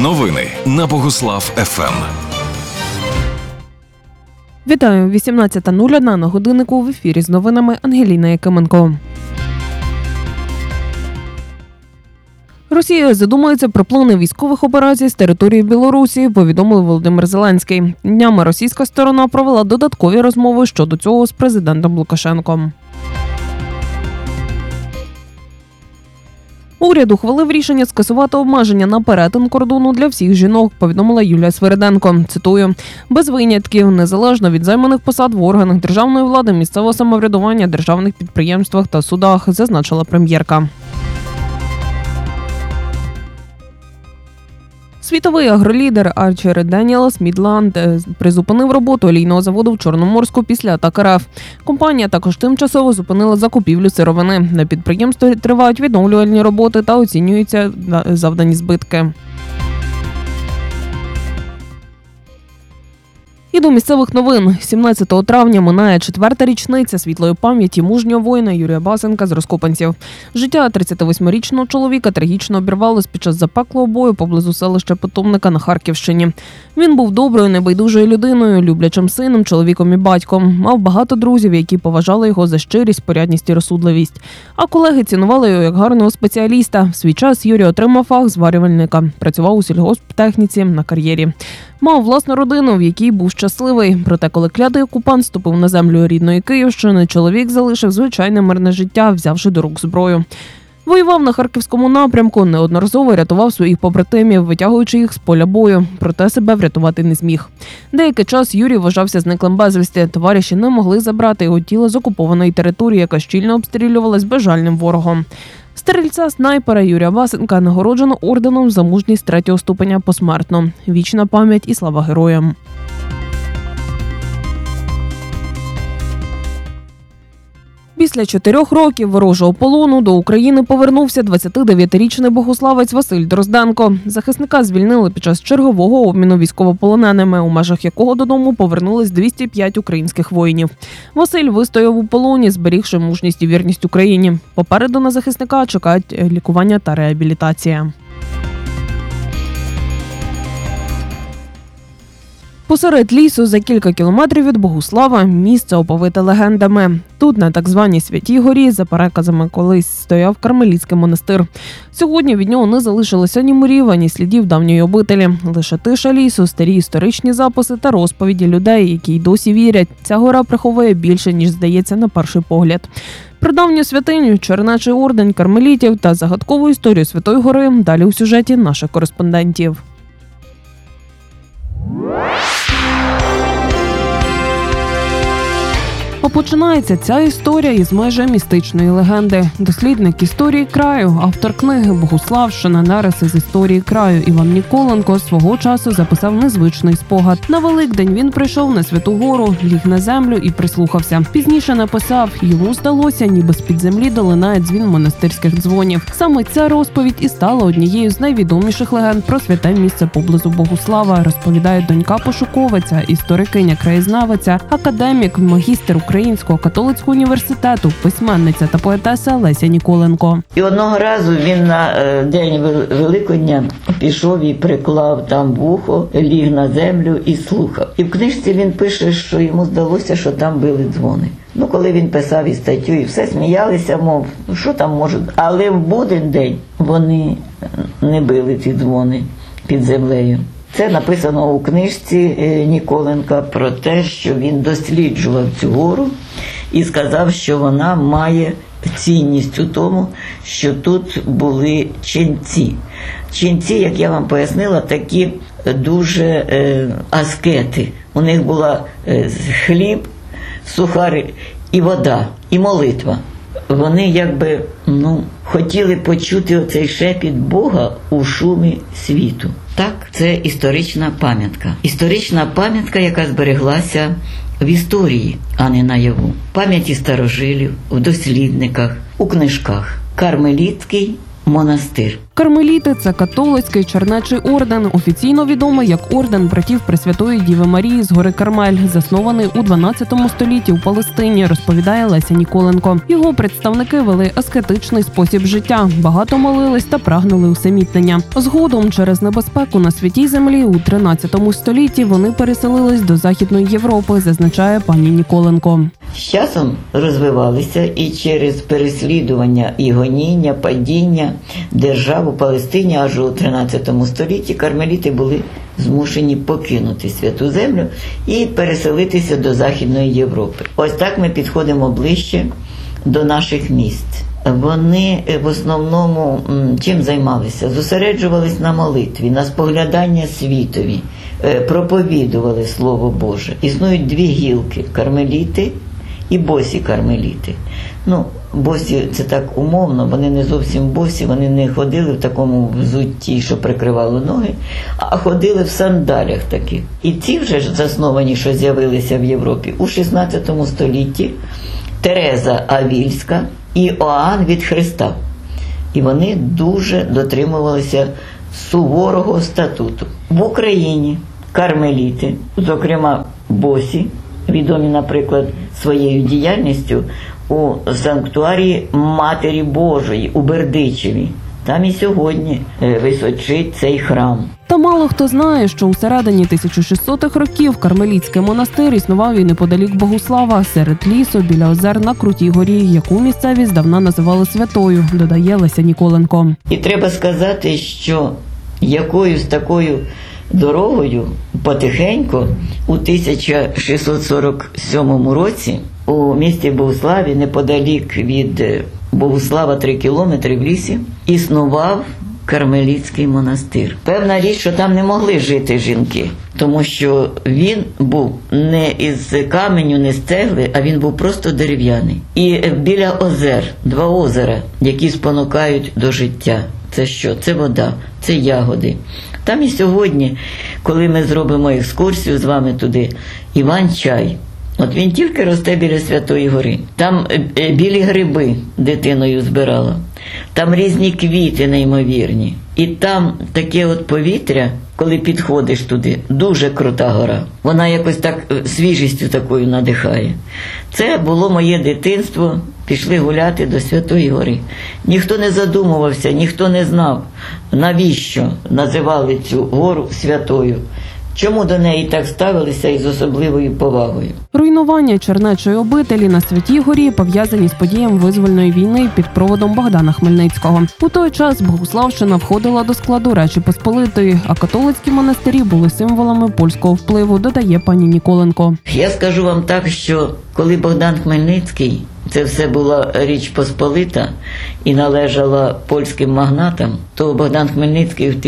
Новини на Богуслав ФМ. Вітаю, 18:01 на годиннику, в ефірі з новинами Ангеліна Якименко. Росія задумується про плани військових операцій з території Білорусі, повідомив Володимир Зеленський. Днями російська сторона провела додаткові розмови щодо цього з президентом Лукашенком. Уряд ухвалив рішення скасувати обмеження на перетин кордону для всіх жінок, повідомила Юлія Свириденко. Цитую: «Без винятків, незалежно від займаних посад в органах державної влади, місцевого самоврядування, державних підприємствах та судах», зазначила прем'єрка. Світовий агролідер Арчер Деніелс Мідланд призупинив роботу олійного заводу в Чорноморську після атак РФ. Компанія також тимчасово зупинила закупівлю сировини. На підприємстві тривають відновлювальні роботи та оцінюються завдані збитки. І до місцевих новин. 17 травня минає 4-та річниця світлої пам'яті мужнього воїна Юрія Басенка з Роскопанців. Життя 38-річного чоловіка трагічно обірвалось під час запеклого бою поблизу селища Питомника на Харківщині. Він був доброю, небайдужою людиною, люблячим сином, чоловіком і батьком. Мав багато друзів, які поважали його за щирість, порядність і розсудливість. А колеги цінували його як гарного спеціаліста. В свій час Юрій отримав фах зварювальника. Працював у сільгосптехніці на кар'єрі. Мав власну родину, в якій був щасливий. Проте, коли клятий окупант ступив на землю рідної Київщини, чоловік залишив звичайне мирне життя, взявши до рук зброю. Воював на Харківському напрямку, неодноразово рятував своїх побратимів, витягуючи їх з поля бою. Проте себе врятувати не зміг. Деякий час Юрій вважався зниклим безвісти. Товариші не могли забрати його тіло з окупованої території, яка щільно обстрілювалась безжальним ворогом. Стрільця-снайпера Юрія Басенка нагороджено орденом за мужність 3-го ступеня посмертно. Вічна пам'ять і слава героям. Після 4 років ворожого полону до України повернувся 29-річний богуславець Василь Дрозденко. Захисника звільнили під час чергового обміну військовополоненими, у межах якого додому повернулись 205 українських воїнів. Василь вистояв у полоні, зберігши мужність і вірність Україні. Попереду на захисника чекають лікування та реабілітація. Посеред лісу, за кілька кілометрів від Богуслава, місце оповите легендами. Тут, на так званій Святій горі, за переказами, колись стояв Кармелітський монастир. Сьогодні від нього не залишилося ні мурів, ані слідів давньої обителі. Лише тиша лісу, старі історичні записи та розповіді людей, які й досі вірять. Ця гора приховує більше, ніж здається на перший погляд. Про давню святиню, чернечий орден кармелітів та загадкову історію Святої гори далі у сюжеті наших кореспондентів. А починається ця історія із майже містичної легенди. Дослідник історії краю, автор книги «Богуславщина. Нариси з історії краю» Іван Ніколенко свого часу записав незвичний спогад. На Великдень він прийшов на Святу гору, ліг на землю і прислухався. Пізніше написав: йому здалося, ніби з-під землі долинає дзвін монастирських дзвонів. Саме ця розповідь і стала однією з найвідоміших легенд про святе місце поблизу Богуслава, розповідає донька пошуковиця, історикиня-краєзнавиця, академік, магістр Українського католицького університету, письменниця та поетеса Леся Ніколенко. І одного разу він на день Великодня пішов і приклав там вухо, ліг на землю і слухав. І в книжці він пише, що йому здалося, що там били дзвони. Коли він писав і статтю, і все сміялися, мов, що там можуть. Але в буден день вони не били ці дзвони під землею. Це написано у книжці Ніколенка про те, що він досліджував цю гору і сказав, що вона має цінність у тому, що тут були ченці. Ченці, як я вам пояснила, такі дуже аскети. У них була хліб, сухари і вода, і молитва. Вони хотіли почути оцей шепіт Бога у шумі світу. Так, це історична пам'ятка. Історична пам'ятка, яка збереглася в історії, а не наяву. Пам'яті старожилів, в дослідниках, у книжках. Кармелітський монастир. Кармеліти – це католицький чернечий орден, офіційно відомий як орден братів Пресвятої Діви Марії з гори Кармель, заснований у 12 столітті у Палестині, розповідає Леся Ніколенко. Його представники вели аскетичний спосіб життя, багато молились та прагнули усамітнення. Згодом, через небезпеку на Святій Землі, у 13 столітті вони переселились до Західної Європи, зазначає пані Ніколенко. З часом розвивалися і через переслідування і гоніння, падіння держав у Палестині аж у 13 столітті кармеліти були змушені покинути Святу Землю і переселитися до Західної Європи. Ось так ми підходимо ближче до наших місць. Вони в основному чим займалися? Зосереджувались на молитві, на споглядання світові, проповідували Слово Боже. Існують дві гілки – кармеліти і босі кармеліти. Босі – це так умовно, вони не зовсім босі, вони не ходили в такому взутті, що прикривало ноги, а ходили в сандалях таких. І ці вже ж засновані, що з'явилися в Європі у 16 столітті, Тереза Авільська і Іоанн від Христа. І вони дуже дотримувалися суворого статуту. В Україні кармеліти, зокрема босі, відомі, наприклад, своєю діяльністю у санктуарії Матері Божої у Бердичеві. Там і сьогодні височить цей храм. Та мало хто знає, що у середині 1600-х років кармелітський монастир існував і неподалік Богуслава, серед лісу, біля озер на Крутій горі, яку місцеві здавна називали Святою, додає Леся Ніколенко. І треба сказати, що якоюсь такою дорогою потихеньку у 1647 році у місті Богуславі, неподалік від Богуслава 3 кілометри в лісі, існував кармелітський монастир. Певна річ, що там не могли жити жінки, тому що він був не із каменю, не з цегли, а він був просто дерев'яний. І біля озер, 2 озера, які спонукають до життя. Це що? Це вода, це ягоди. Там і сьогодні, коли ми зробимо екскурсію з вами туди, Іван-чай. От він тільки росте біля Святої Гори. Там білі гриби дитиною збирала. Там різні квіти неймовірні. І там таке от повітря, коли підходиш туди, дуже крута гора. Вона якось так свіжістю такою надихає. Це було моє дитинство. Пішли гуляти до Святої Гори. Ніхто не задумувався, ніхто не знав, навіщо називали цю гору святою. Чому до неї так ставилися із особливою повагою? Руйнування чернечої обителі на Святій Горі пов'язані з подіями визвольної війни під проводом Богдана Хмельницького. У той час Богуславщина входила до складу Речі Посполитої, а католицькі монастирі були символами польського впливу, додає пані Ніколенко. Я скажу вам так, що коли Богдан Хмельницький, це все була Річ Посполита і належала польським магнатам, то Богдан Хмельницький в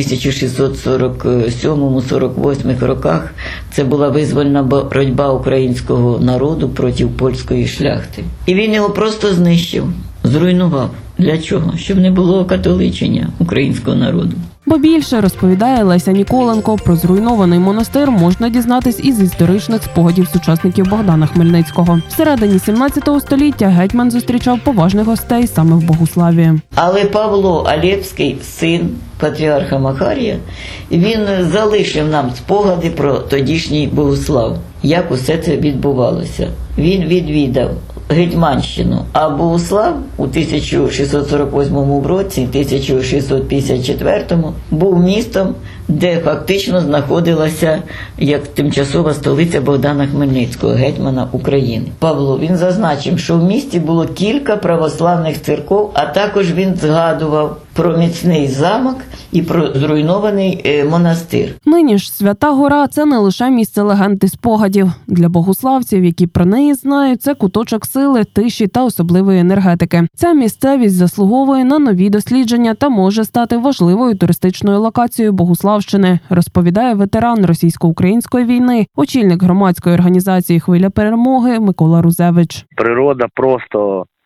1647-48 роках це була визвольна боротьба українського народу проти польської шляхти. І він його просто знищив, зруйнував. Для чого? Щоб не було окатоличення українського народу. Бо більше, розповідає Леся Ніколенко, про зруйнований монастир можна дізнатись із історичних спогадів сучасників Богдана Хмельницького. Всередині 17 століття гетьман зустрічав поважних гостей саме в Богуславі. Але Павло Алєпський, син патріарха Макарія, він залишив нам спогади про тодішній Богуслав, як усе це відбувалося. Він відвідав Гетьманщину, а Богуслав у 1648 році, 1654 був містом, де фактично знаходилася як тимчасова столиця Богдана Хмельницького, гетьмана України. Павло, він зазначив, що в місті було кілька православних церков, а також він згадував про міцний замок і про зруйнований монастир. Нині ж Свята Гора – це не лише місце легенд і спогадів. Для богуславців, які про неї знають, це куточок сили, тиші та особливої енергетики. Ця місцевість заслуговує на нові дослідження та може стати важливою туристичною локацією Богуславщини, розповідає ветеран російсько-української війни, очільник громадської організації «Хвиля перемоги» Микола Рузевич. Природа просто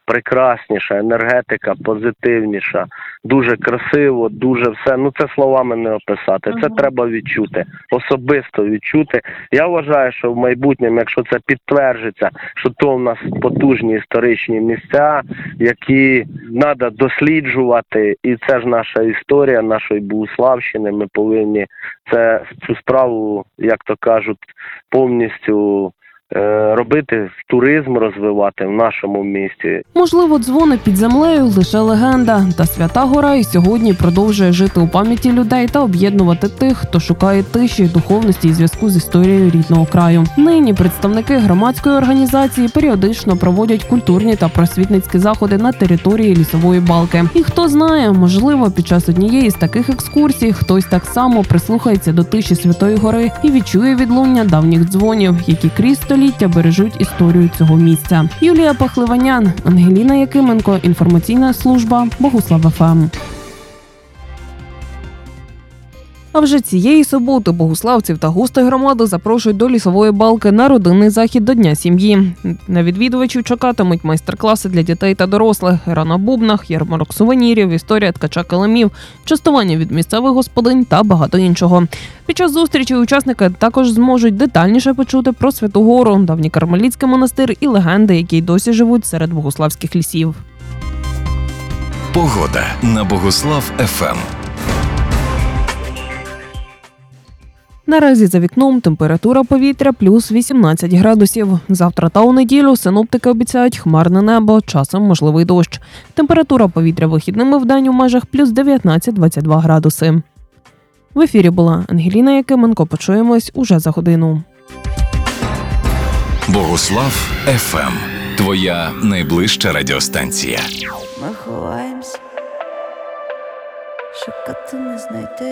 прекрасніша, енергетика позитивніша, дуже красиво, дуже все. Це словами не описати. Це треба відчути, особисто відчути. Я вважаю, що в майбутньому, якщо це підтверджується, що то в нас потужні історичні місця, які треба досліджувати, і це ж наша історія нашої Богуславщини. Ми повинні цю справу, як то кажуть, повністю робити, туризм розвивати в нашому місті. Можливо, дзвони під землею – лише легенда. Та Свята Гора і сьогодні продовжує жити у пам'яті людей та об'єднувати тих, хто шукає тиші, духовності і зв'язку з історією рідного краю. Нині представники громадської організації періодично проводять культурні та просвітницькі заходи на території Лісової Балки. І хто знає, можливо, під час однієї з таких екскурсій хтось так само прислухається до тиші Святої Гори і відчує відлуння давніх дзвонів, які крізь століття бережуть історію цього місця. Юлія Пахливанян, Ангеліна Якименко, інформаційна служба Богуслав ФМ. А вже цієї суботи богуславців та гостей громади запрошують до Лісової Балки на родинний захід до Дня сім'ї. На відвідувачів чекатимуть майстер-класи для дітей та дорослих, гра на бубнах, ярмарок сувенірів, історія ткача килимів, частування від місцевих господинь та багато іншого. Під час зустрічі учасники також зможуть детальніше почути про Святу Гору, давній кармелітський монастир і легенди, які й досі живуть серед богуславських лісів. Погода на Богуслав ФМ. Наразі за вікном температура повітря плюс 18 градусів. Завтра та у неділю синоптики обіцяють хмарне небо, часом можливий дощ. Температура повітря вихідними вдень у межах плюс 19-22 градуси. В ефірі була Ангеліна Якименко. Почуємось уже за годину. Богуслав ФМ. Твоя найближча радіостанція. Ми ховаємось, щоб коти не знайти.